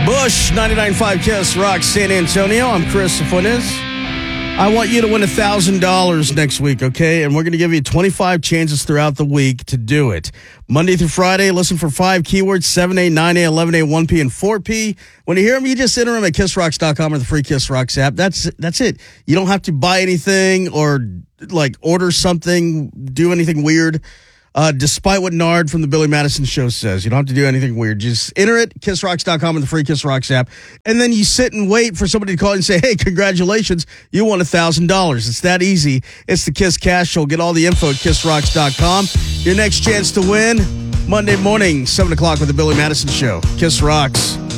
Bush, 99.5 Kiss Rock, San Antonio. I'm Chris Funes. I want you to win $1,000 next week, okay? And we're going to give you 25 chances throughout the week to do it. Monday through Friday, listen for 5 keywords, 7A, 9A, 11A, 1P, and 4P. When you hear them, you just enter them at KissRocks.com or the free Kiss Rocks app. That's it. You don't have to buy anything or, order something, do anything weird. Despite what Nard from the Billy Madison Show says, you don't have to do anything weird. Just enter it, KissRocks.com and the free Kiss Rocks app, and then you sit and wait for somebody to call and say, hey, congratulations, you won $1,000. It's that easy. It's the Kiss Cash Show. Get all the info at KissRocks.com. Your next chance to win, Monday morning, 7 o'clock with the Billy Madison Show. Kiss Rocks.